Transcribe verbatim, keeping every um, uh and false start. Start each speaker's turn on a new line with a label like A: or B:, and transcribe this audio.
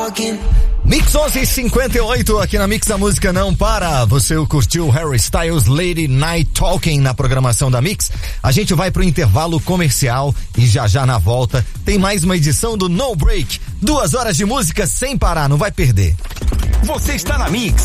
A: talking.
B: Mix onze e cinquenta e oito aqui na Mix, a música não para. Você curtiu Harry Styles, Lady Night Talking na programação da Mix. A gente vai pro intervalo comercial e já já na volta tem mais uma edição do No Break. Duas horas de música sem parar, não vai perder.
C: Você está na Mix,